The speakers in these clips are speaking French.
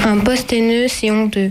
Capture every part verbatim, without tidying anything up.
Un poste haineux, c'est honteux.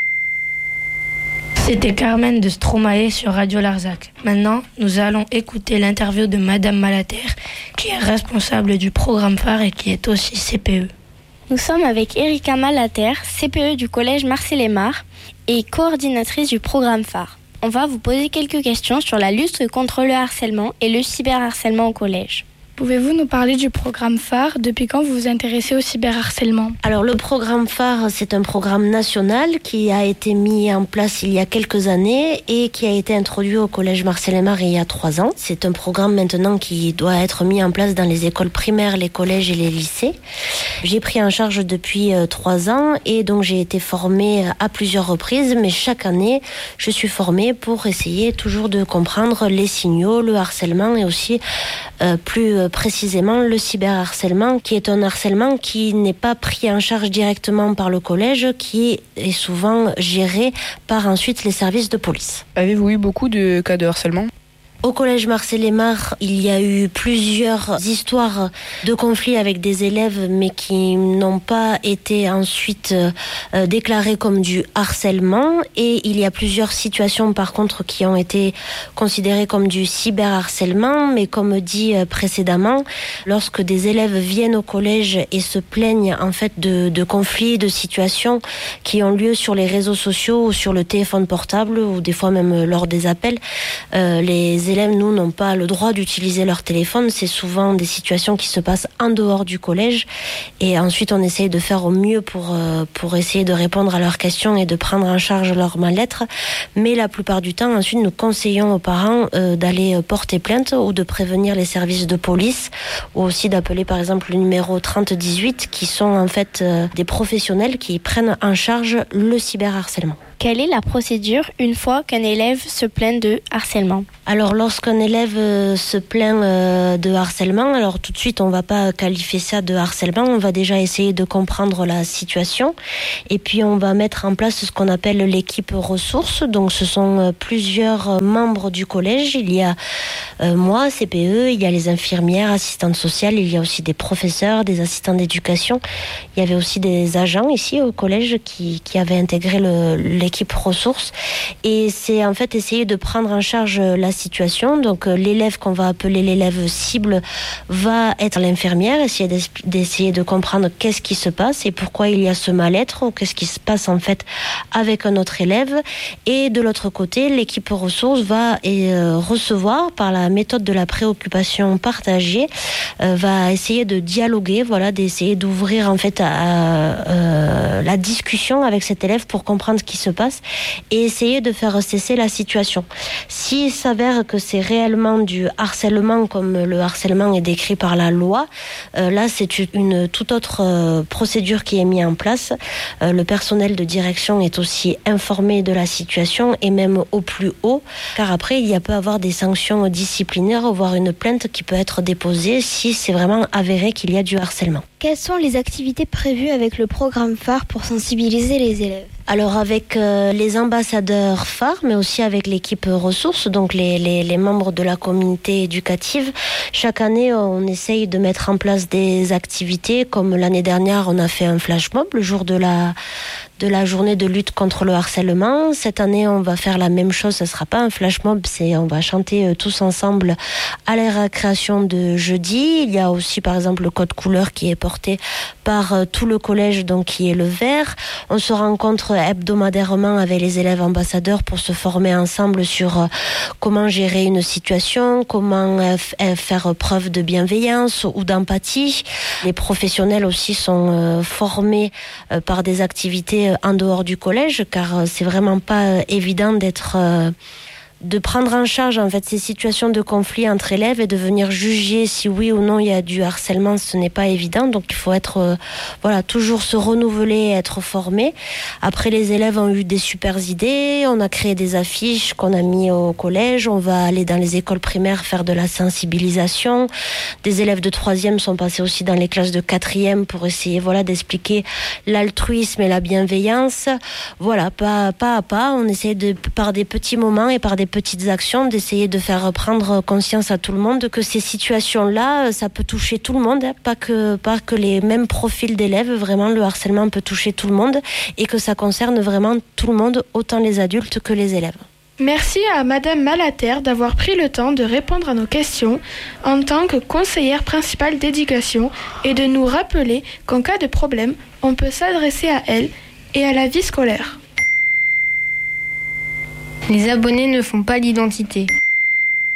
C'était Carmen de Stromae sur Radio Larzac. Maintenant, nous allons écouter l'interview de Madame Malater, qui est responsable du programme phare et qui est aussi C P E. Nous sommes avec Erika Malater, C P E du collège Marcel Aymar et coordinatrice du programme phare. On va vous poser quelques questions sur la lutte contre le harcèlement et le cyberharcèlement au collège. Pouvez-vous nous parler du programme phare? Depuis quand vous vous intéressez au cyberharcèlement? Alors le programme phare, c'est un programme national qui a été mis en place il y a quelques années et qui a été introduit au collège Marcel Aymar il y a trois ans. C'est un programme maintenant qui doit être mis en place dans les écoles primaires, les collèges et les lycées. J'ai pris en charge depuis euh, trois ans et donc j'ai été formée à plusieurs reprises, mais chaque année je suis formée pour essayer toujours de comprendre les signaux, le harcèlement et aussi euh, plus euh, précisément le cyberharcèlement, qui est un harcèlement qui n'est pas pris en charge directement par le collège, qui est souvent géré par ensuite les services de police. Avez-vous eu beaucoup de cas de harcèlement ? Au collège Marcel Aymar, il y a eu plusieurs histoires de conflits avec des élèves, mais qui n'ont pas été ensuite euh, déclarées comme du harcèlement. Et il y a plusieurs situations, par contre, qui ont été considérées comme du cyberharcèlement. Mais comme dit euh, précédemment, lorsque des élèves viennent au collège et se plaignent en fait de, de conflits, de situations qui ont lieu sur les réseaux sociaux ou sur le téléphone portable, ou des fois même lors des appels, euh, les élèves, nous, n'ont pas le droit d'utiliser leur téléphone. C'est souvent des situations qui se passent en dehors du collège. Et ensuite, on essaye de faire au mieux pour, euh, pour essayer de répondre à leurs questions et de prendre en charge leur mal-être. Mais la plupart du temps, ensuite, nous conseillons aux parents euh, d'aller porter plainte ou de prévenir les services de police, ou aussi d'appeler, par exemple, le numéro trente dix-huit, qui sont en fait euh, des professionnels qui prennent en charge le cyberharcèlement. Quelle est la procédure une fois qu'un élève se plaint de harcèlement? Alors lorsqu'un élève euh, se plaint euh, de harcèlement, alors tout de suite on va pas qualifier ça de harcèlement, on va déjà essayer de comprendre la situation et puis on va mettre en place ce qu'on appelle l'équipe ressources. Donc ce sont euh, plusieurs membres du collège, il y a euh, moi, C P E, il y a les infirmières, assistantes sociales, il y a aussi des professeurs, des assistants d'éducation, il y avait aussi des agents ici au collège qui, qui avaient intégré le, l'équipe équipe ressources et c'est en fait essayer de prendre en charge la situation. Donc euh, l'élève qu'on va appeler l'élève cible va être l'infirmière, essayer d'essayer de comprendre qu'est-ce qui se passe et pourquoi il y a ce mal-être ou qu'est-ce qui se passe en fait avec un autre élève. Et de l'autre côté, l'équipe ressources va euh, recevoir par la méthode de la préoccupation partagée, euh, va essayer de dialoguer, voilà, d'essayer d'ouvrir en fait à, à, euh, la discussion avec cet élève pour comprendre ce qui se passe et essayer de faire cesser la situation. S'il s'avère que c'est réellement du harcèlement comme le harcèlement est décrit par la loi, euh, là c'est une toute autre euh, procédure qui est mise en place. Euh, le personnel de direction est aussi informé de la situation et même au plus haut, car après il y a peut avoir des sanctions disciplinaires, voire une plainte qui peut être déposée si c'est vraiment avéré qu'il y a du harcèlement. Quelles sont les activités prévues avec le programme phare pour sensibiliser les élèves ? Alors avec euh, les ambassadeurs phares, mais aussi avec l'équipe ressources, donc les, les, les membres de la communauté éducative, chaque année on essaye de mettre en place des activités, comme l'année dernière on a fait un flash mob le jour de la de la journée de lutte contre le harcèlement. Cette année, on va faire la même chose. Ce sera pas un flash mob, c'est on va chanter euh, tous ensemble à la récréation de jeudi. Il y a aussi, par exemple, le code couleur qui est porté par euh, tout le collège, donc qui est le vert. On se rencontre hebdomadairement avec les élèves ambassadeurs pour se former ensemble sur euh, comment gérer une situation, comment euh, f- faire preuve de bienveillance ou d'empathie. Les professionnels aussi sont euh, formés euh, par des activités en dehors du collège, car c'est vraiment pas évident d'être euh, de prendre en charge en fait ces situations de conflit entre élèves et de venir juger si oui ou non il y a du harcèlement. Ce n'est pas évident, donc il faut être euh, voilà, toujours se renouveler, être formé. Après, les élèves ont eu des super idées, on a créé des affiches qu'on a mis au collège, on va aller dans les écoles primaires faire de la sensibilisation. Des élèves de troisième sont passés aussi dans les classes de quatrième pour essayer voilà d'expliquer l'altruisme et la bienveillance. Voilà, pas pas à pas, on essaie de par des petits moments et par des petites actions, d'essayer de faire prendre conscience à tout le monde que ces situations-là, ça peut toucher tout le monde, hein, pas que, pas que les mêmes profils d'élèves. Vraiment, le harcèlement peut toucher tout le monde et que ça concerne vraiment tout le monde, autant les adultes que les élèves. Merci à Madame Malater d'avoir pris le temps de répondre à nos questions en tant que conseillère principale d'éducation et de nous rappeler qu'en cas de problème, on peut s'adresser à elle et à la vie scolaire. Les abonnés ne font pas l'identité.